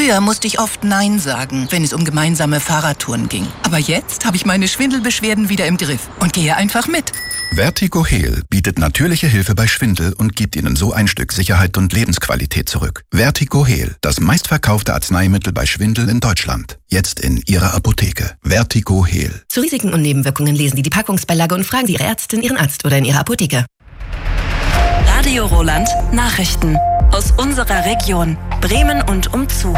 Früher musste ich oft Nein sagen, wenn es um gemeinsame Fahrradtouren ging. Aber jetzt habe ich meine Schwindelbeschwerden wieder im Griff und gehe einfach mit. Vertigo Heal bietet natürliche Hilfe bei Schwindel und gibt Ihnen so ein Stück Sicherheit und Lebensqualität zurück. Vertigo Heal, das meistverkaufte Arzneimittel bei Schwindel in Deutschland. Jetzt in Ihrer Apotheke. Vertigo Heal. Zu Risiken und Nebenwirkungen lesen Sie die Packungsbeilage und fragen Sie Ihre Ärztin, Ihren Arzt oder in Ihrer Apotheke. Radio Roland Nachrichten aus unserer Region, Bremen und umzu.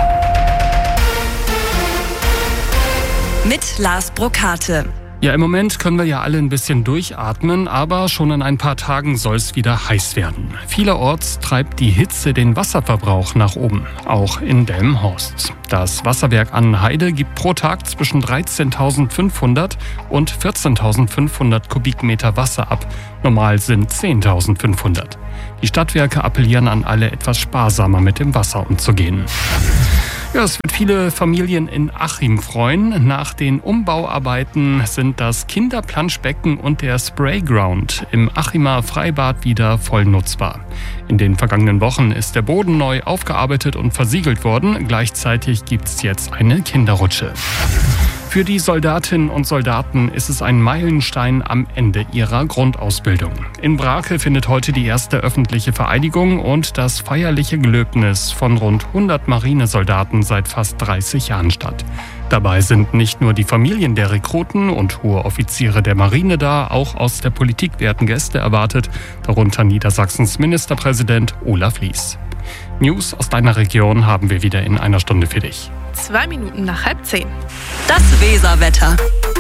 Mit Lars Brokate. Ja, im Moment können wir ja alle ein bisschen durchatmen, aber schon in ein paar Tagen soll es wieder heiß werden. Vielerorts treibt die Hitze den Wasserverbrauch nach oben, auch in Delmenhorst. Das Wasserwerk Annenheide gibt pro Tag zwischen 13.500 und 14.500 Kubikmeter Wasser ab. Normal sind 10.500. Die Stadtwerke appellieren an alle, etwas sparsamer mit dem Wasser umzugehen. Ja, es wird viele Familien in Achim freuen. Nach den Umbauarbeiten sind das Kinderplanschbecken und der Sprayground im Achimer Freibad wieder voll nutzbar. In den vergangenen Wochen ist der Boden neu aufgearbeitet und versiegelt worden. Gleichzeitig gibt es jetzt eine Kinderrutsche. Für die Soldatinnen und Soldaten ist es ein Meilenstein am Ende ihrer Grundausbildung. In Brake findet heute die erste öffentliche Vereidigung und das feierliche Gelöbnis von rund 100 Marinesoldaten seit fast 30 Jahren statt. Dabei sind nicht nur die Familien der Rekruten und hohe Offiziere der Marine da, auch aus der Politik werden Gäste erwartet, darunter Niedersachsens Ministerpräsident Olaf Lies. News aus deiner Region haben wir wieder in einer Stunde für dich. 2 Minuten nach 9:30. Das Weserwetter.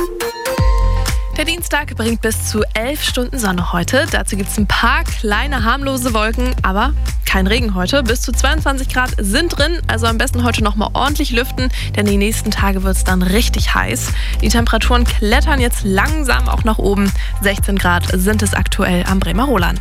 Der Dienstag bringt bis zu 11 Stunden Sonne heute. Dazu gibt es ein paar kleine harmlose Wolken, aber kein Regen heute. Bis zu 22 Grad sind drin, also am besten heute nochmal ordentlich lüften, denn die nächsten Tage wird es dann richtig heiß. Die Temperaturen klettern jetzt langsam auch nach oben. 16 Grad sind es aktuell am Bremer Roland.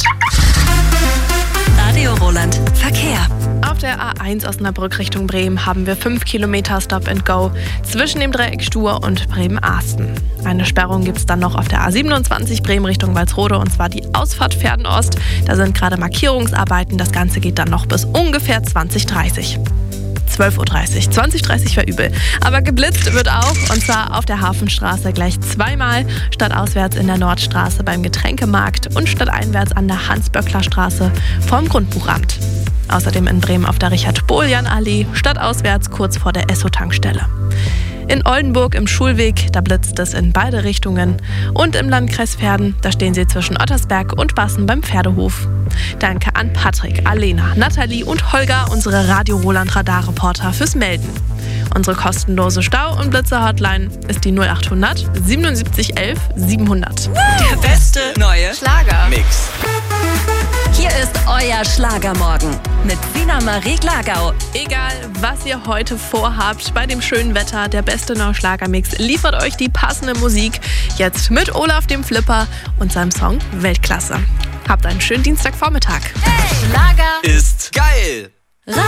Radio Roland Verkehr. Auf der A1 Osnabrück Richtung Bremen haben wir 5 Kilometer Stop and Go zwischen dem Dreieck Stur und Bremen-Arsten. Eine Sperrung gibt es dann noch auf der A27 Bremen Richtung Walsrode, und zwar die Ausfahrt Pferden-Ost. Da sind gerade Markierungsarbeiten. Das Ganze geht dann noch bis ungefähr 20:30. 12:30 Uhr. 20:30 war übel. Aber geblitzt wird auch, und zwar auf der Hafenstraße gleich zweimal. Stadtauswärts in der Nordstraße beim Getränkemarkt und stadteinwärts an der Hans-Böckler-Straße vom Grundbuchamt. Außerdem in Bremen auf der Richard-Bohljan-Allee, stadtauswärts kurz vor der Esso-Tankstelle. In Oldenburg im Schulweg, da blitzt es in beide Richtungen. Und im Landkreis Verden, da stehen sie zwischen Ottersberg und Bassen beim Pferdehof. Danke an Patrick, Alena, Nathalie und Holger, unsere Radio Roland Radarreporter, fürs Melden. Unsere kostenlose Stau- und Blitzer-Hotline ist die 0800 77 11 700. Der beste neue Schlager-Mix. Hier ist euer Schlagermorgen mit Sina Marie Glagau. Egal, was ihr heute vorhabt, bei dem schönen Wetter, der beste neue Schlagermix liefert euch die passende Musik. Jetzt mit Olaf dem Flipper und seinem Song Weltklasse. Habt einen schönen Dienstagvormittag. Hey, Schlager ist geil.